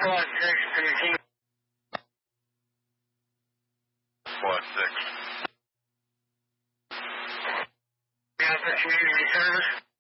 Squad 6 speaking. Squad 6. Yeah, the community service.